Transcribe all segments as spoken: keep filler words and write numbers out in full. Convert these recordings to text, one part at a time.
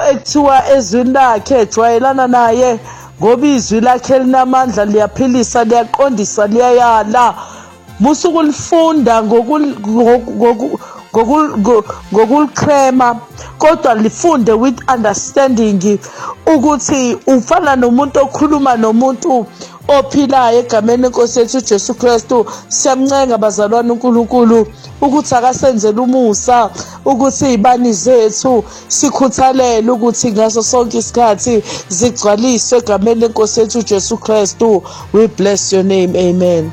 ekuthiwa ezwini lakhe ejwayelana naye ngoba izwi lakhe linamandla liyaphilisa liyaqondisa liyayala musuku lifunda ngokulikrema kodwa lifunde with understanding ukuthi ufana nomuntu okhuluma nomuntu ophilayo egameni lenkosi yethu Jesu Kristu. Siyamncenga bazalwane uNkulunkulu ukuthi akasenzele umusa ukuthi izibani zethu sikhuthalele ukuthi ngaso sonke isikhathi zigcwaliswe egameni lenkosi yethu Jesu Kristu. We bless your name. Amen.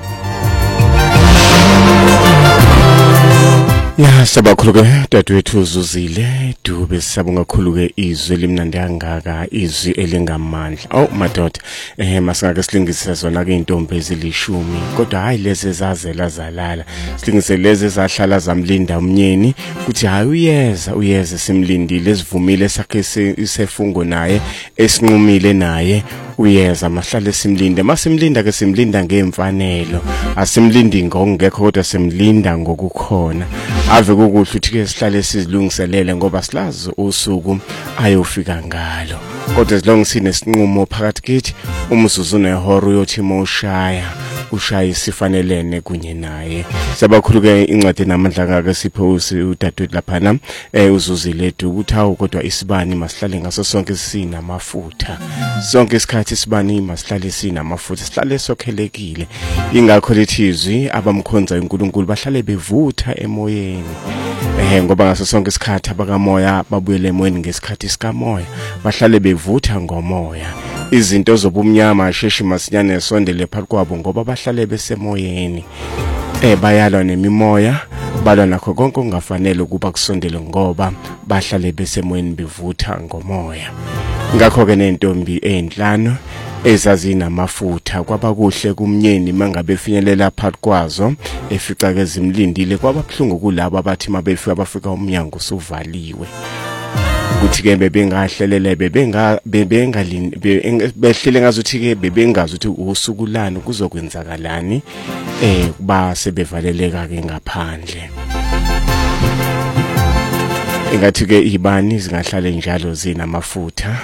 Ya sabakhuluke dadwethu uzuzile dube sabonga khuluke izwi limnandi angaka izwi elingamandla. Oh madoda eh masingake silingise zona ke intombi ezilishumi kodwa hayi lezi zazela zalala silingise lezi zahlala zamlinda umnyeni kuthi hayi uyeza uyeza simlindile esivumile sakhe isefungo naye esinqumile naye uyeza mahlale simlinde masimlinda ke simlinda ngemfanelo asimlindi ngokungekho kodwa simlinda ngokukhona ave kukuhle ukuthi ke sihlale sizilungiselele ngoba silazi usuku ayofika ngalo kodwa silongisine sinqumo phakathi kithi umzuzu nehoro uyothi moshaya ushaya isifanelene kunye naye. Sabakhuluke incwadi namandla ngake siphosi udadewethu laphana eh uzuzile edu ukuthi hawu kodwa isibani masihlale ngaso sonke sina amafutha sonke isikhathi isibani masihlale sina amafutha sihlale sokhelekile ingakho lethizwi abamkhonza uNkulunkulu bahlale bevutha emoyeni eh ngoba ngaso sonke isikhathi abakamoya babuyele emoyeni ngesikhathi sikamoya bahlale bevutha ngomoya izinto zobumnyama asheshi masinyane sondele phakathi kwabo ngoba bahlale besemoyeni eh bayalwa nemimoya balwa nakho konke okungafanele ukuba kusondele ngoba bahlale besemoyeni bevutha ngomoya. Ngakho ke nentombi enhlanu ezazina amafutha kwaba kuhle kumnyeni mangabe finyelela phakathi kwazo efica ke zimlindile kwababhlungu kulabo abathi mabefika bafika umnyango usuvaliwe ukuthi ke bebengahlelele bebenga bebengalini behlele ngazuthi ke bebengazi ukuthi usukulana kuzokwenzakalani eh kuba sebevaleleka ke ngaphandle. Ingathi ke ibani zingahlale njalo zina amafutha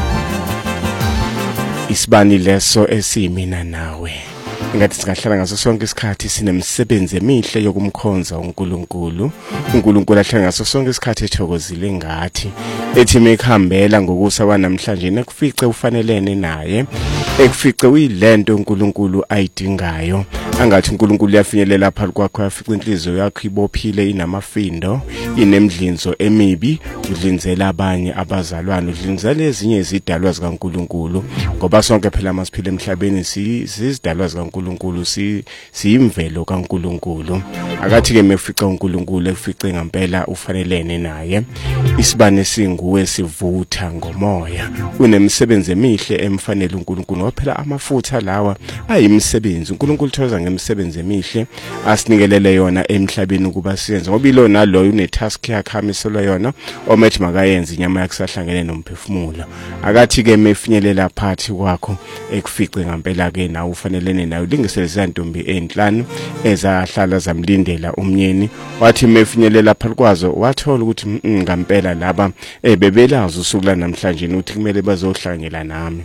isibani leso esiyimina nawe ingathi singahlala ngaso sonke isikhathi sinemsebenzi emihle yokumkhonza uNkulunkulu uNkulunkulu ahlala ngaso sonke isikhathi ethokozile ngathi ethi mekhambela ngokusa kwanamhlanje nekufice ufanelene naye ekufice uyilento uNkulunkulu ayidingayo angathi uNkulunkulu uyafinyelela phakathi kwakho afica inhliziyo yakho ibophile inamafindo inemdlinzo emibi udlinzela abanye abazalwane udlinzela ezinye izidalwa zikaNkulunkulu ngoba sonke phela masiphila emhlabeni sizidalwa zikaNkulunkulu si siyimvelo kaNkulunkulu akathi ke mefica uNkulunkulu efice ngempela ufanelene naye isibane singuwe sivutha ngomoya unemsebenzi emihle emfanele uNkulunkulu ngoba phela amafutha lawa ayimsebenzi uNkulunkulu thoza ngemsebenzi emihle asinikelele yona emhlabeni ukuba siyenze ngoba ilona lo une task yakhe amiselo yona omethi makayenze inyama yakusahlangene nomphefumulo akathi ke mefinyelela phathi kwakho ekufice ngempela ke nawe ufanelene nawe lingiseleza ntombi enhlanu ezahlala zamlindela umnyeni wathi mefinyelela phakathi kwazo wathola ukuthi ngempela laba ebebelazi usuku la namhlanje ukuthi kumele bazohlangela nami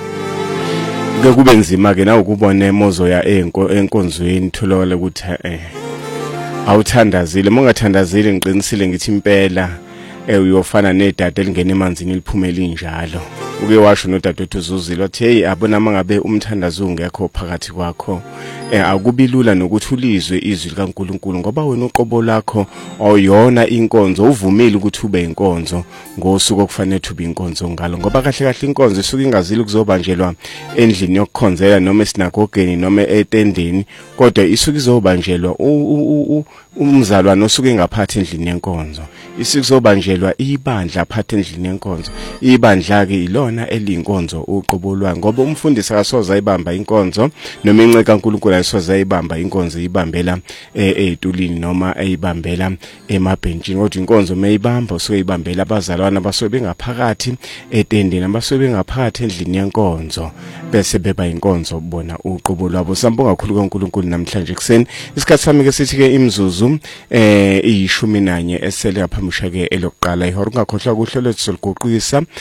kube nzima ke na ukubona emozo ya enkonzweni tholakala ukuthi eh awuthandazile mongathandazile ngiqinisile ngithi impela eh uyofana nedada elingena emanzini liphumela injalo uke washo nodadewethu uzuzile wathi hey abona mangabe umthandazo ungekho phakathi kwakho eh akubilula nokuthi ulizwe izwi likaNkulunkulu ngoba wena uqobo lakho awuyona inkonzo uvumile ukuthi ube inkonzo ngosuku okufanele ube inkonzo ngalo ngoba kahle kahle inkonzo isuke ingazile ukuzobanjelwa endlini yokukhonzela noma esinagogeni noma etendeni kodwa isuke izobanjelwa umzalwane osuke ngaphathe endlini yenkonzo isuke izobanjelwa ibandla aphathe endlini yenkonzo ibandla ke ilona elinkonzo uqobo lwa ngoba umfundisi akasoza ibamba inkonzo noma inceka kaNkulunkulu ayisoza ibamba inkonzo ibambela etulini noma eyibambela emabhenjini kodwa inkonzo meyibamba usuke ibambela abazalwana basuke bengaphakathi etendeni abasuke bengaphakathi endlini yenkonzo bese beba inkonzo bona uqobo lwabo sambonga kakhulu kaNkulunkulu namhlanje ekseni isikhathi sami ke sithi ke imzuzu eh iyishumi nanye esele yaphamusha ke elokuqala ihora ungakhohlwa kuhlelo lwethu soluguqisa